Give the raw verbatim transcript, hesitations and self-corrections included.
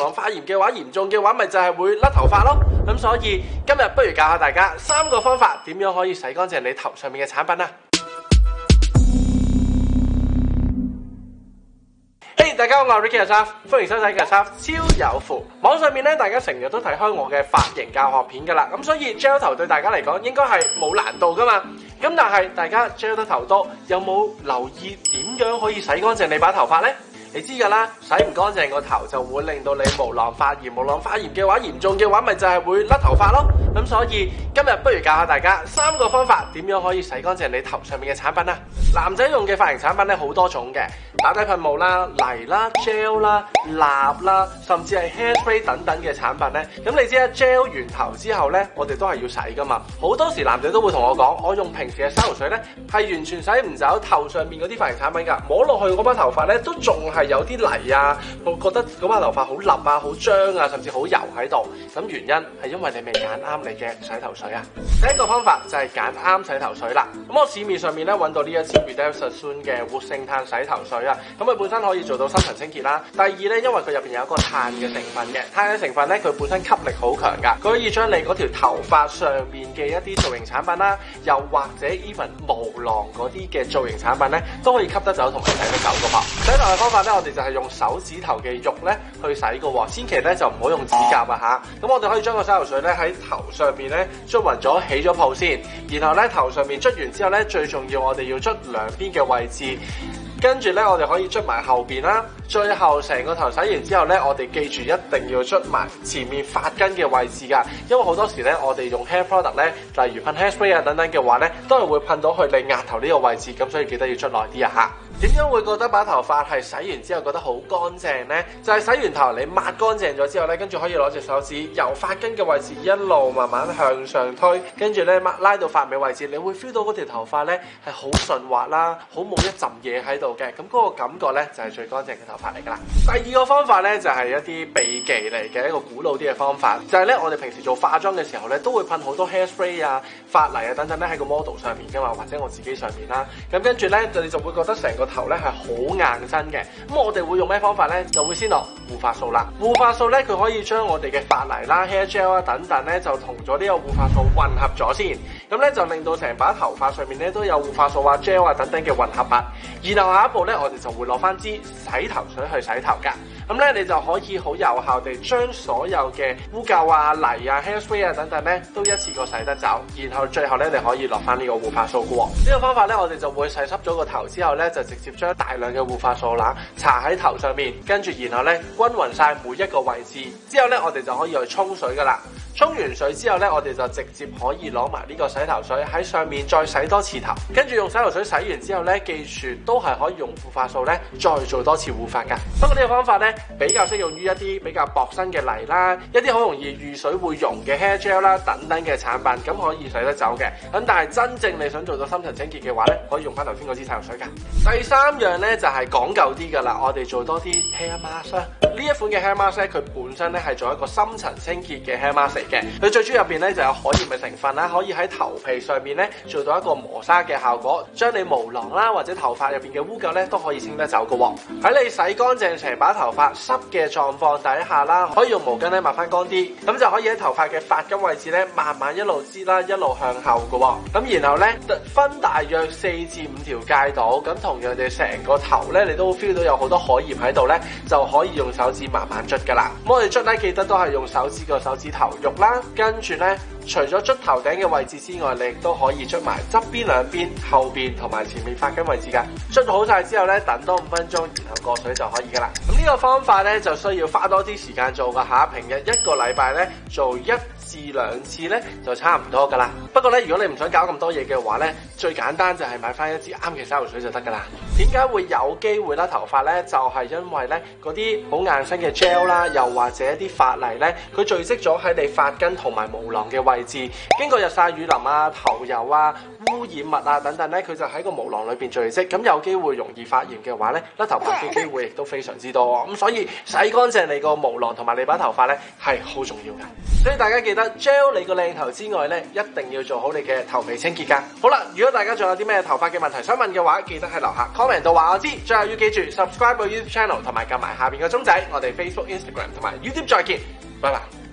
囊發炎嘅話，嚴重嘅話咪就係會甩頭髮咯。咁所以今日不如教下大家三個方法點樣可以洗乾淨你頭上面嘅產品啊！Hey， 大家好，我係 Ricky 阿沙，歡迎收睇阿沙超有符。網上面咧，大家成日都睇開我嘅髮型教學片噶啦，咁所以 gel 頭對大家嚟講應該係冇難度噶嘛。咁但係大家 gel 得頭多，有冇留意點樣可以洗乾淨你把頭髮呢？你知噶啦，洗唔乾淨個頭就會令到你毛囊發炎，毛囊發炎嘅話，嚴重嘅話咪就係會甩頭髮咯。咁所以今日不如教下大家三個方法點樣可以洗乾淨你頭上面嘅產品啊！男仔用嘅髮型產品咧好多種嘅，打底噴霧啦、泥啦、gel 啦、蠟啦，甚至係 hairspray 等等嘅產品咧。咁你知啦 ，gel 完頭之後咧，我哋都係要洗噶嘛。好多時男仔都會同我講，我用平時嘅洗頭水咧係完全洗唔走頭上面嗰啲髮型產品㗎，摸落去嗰把頭髮咧都仲係有啲泥啊，我覺得嗰把頭髮好笠啊、好張啊，甚至好油喺度。咁原因係因為你未揀啱你嘅洗頭水啊。第一個方法就係揀啱洗頭水啦。咁我市面上面咧揾到呢一支 Redoxon 嘅活性炭洗頭水啊，咁佢本身可以做到深層清潔啦。第二咧，因為佢入邊有一個碳嘅成分嘅，碳嘅成分咧佢本身吸力好強㗎，佢可以將你嗰條頭髮上面嘅一啲造型產品啦，又或者 even 毛囊嗰啲嘅造型產品咧，都可以吸得走同埋洗得走㗎噃。洗頭嘅方法咧，我哋就係用手指頭嘅肉咧去洗㗎喎，千祈咧就唔好用指甲啊嚇。咁我哋可以將個洗頭水咧喺頭上面咧捽勻咗，起咗泡先，然後咧頭上面捽完之後咧，最重要我哋要捽兩邊嘅位置。跟住咧，我哋可以捽埋後邊啦。最後成個頭洗完之後咧，我哋記住一定要捽埋前面髮根嘅位置㗎。因為好多時咧，我哋用 hair product 咧，例如噴 hairspray 啊等等嘅話咧，都係會噴到去你額頭呢個位置，咁所以記得要捽耐啲啊嚇。點樣會覺得把頭髮係洗完之後覺得好乾淨呢？就係洗完頭你抹乾淨咗之後咧，跟住可以攞隻手指由髮根嘅位置一路慢慢向上推，跟住咧拉到髮尾位置，你會 feel 到嗰條頭髮咧係好順滑啦，好冇一陣嘢喺度嘅，咁嗰個感覺咧就係最乾淨嘅頭髮嚟噶啦。第二個方法咧就係一啲秘技嚟嘅一個古老啲嘅方法，就係咧我哋平時做化妝嘅時候咧都會噴好多 hairspray 啊、髮泥啊等等咧喺個 model 上面噶嘛，或者我自己上面啦，咁跟住咧你就會覺得成個頭咧係好硬身嘅。咁我哋會用咩方法咧？就會先落護髮素啦。護髮素咧佢可以將我哋嘅髮泥啦、hair gel 啊等等咧就同咗呢個護髮素混合咗先，咁咧就令到成把頭髮上面咧都有護髮素啊、gel 啊等等嘅混合物。然後下一步咧，我哋就會攞翻支洗頭水去洗頭噶。咁咧你就可以好有效地將所有嘅污垢啊、泥啊、hairspray 啊等等咧都一次過洗得走。然後最後咧你可以落翻呢個護髮素嘅喎。呢個方法咧我哋就會洗濕咗個頭之後咧，就直接將大量嘅護髮素啦搽喺頭上面，跟住然後咧均勻晒每一個位置。之後咧我哋就可以去沖水噶啦。沖完水之後咧，我哋就直接可以攞埋呢個洗頭水喺上面再洗多次頭，跟住用洗頭水洗完之後咧，記住都係可以用護髮素咧再做多次護髮噶。不過呢個方法咧比較適用於一啲比較薄身嘅泥啦，一啲好容易遇水會溶嘅 hair gel 啦等等嘅產品，咁可以洗得走嘅。咁但係真正你想做到深層清潔嘅話咧，可以用翻頭先嗰支洗頭水噶。第三樣咧就係講究啲噶啦，我哋做多啲 hair mask 啦。呢一款嘅 hair mask 咧，佢本身咧係做一個深層清潔嘅 hair mask 嘅，佢最主要入邊咧就有可鹽嘅成分啦，可以喺頭皮上面咧做到一個磨砂嘅效果，將你毛囊啦或者頭髮入邊嘅污垢咧都可以清得走嘅喎。喺你洗乾淨成把頭髮濕嘅狀況底下啦，可以用毛巾咧抹翻乾啲，咁就可以喺頭髮嘅髮根位置咧慢慢一路擠啦，一路向後嘅喎。咁然後咧分大約四至五條界度，咁同樣地成個頭咧你都 feel 到有好多可鹽喺度咧，就可以用手指慢慢捽噶啦。咁我哋捽咧記得都係用手指個手指頭肉啦。跟住咧，除咗捽頭頂嘅位置之外，你亦都可以捽埋側邊兩邊、後邊同埋前面髮根位置噶。捽好晒之後咧，等多五分鐘，然後過水就可以噶啦。咁呢個方法咧就需要花多啲時間做噶吓，平日一個禮拜咧做一至兩次咧就差唔多噶啦。不過咧，如果你唔想搞咁多嘢嘅話咧，最簡單就係買翻一支啱嘅洗頭水就得噶啦。點解會有機會甩頭髮咧？就係、是、因為咧嗰啲好硬身嘅 gel 啦，又或者啲髮泥咧，佢聚積咗喺你髮根同埋毛囊嘅位置，經過日曬雨淋啊、頭油啊、污污染物啊等等咧，佢就喺個毛囊裏邊聚積，咁有機會容易發炎嘅話咧，甩頭髮嘅機會亦都非常之多。咁所以洗乾淨你個毛囊同埋你把頭髮咧係好重要嘅。所以大家記得 gel 你個靚頭之外咧，一定要做好你嘅頭皮清潔㗎。好啦，如果大家仲有啲咩頭髮嘅問題想問嘅話，記得喺樓下 comment 度話我知。最後要記住 subscribe 個 YouTube channel 同埋撳埋下邊個鐘仔。我哋 Facebook、Instagram 同埋 YouTube 再見，拜拜。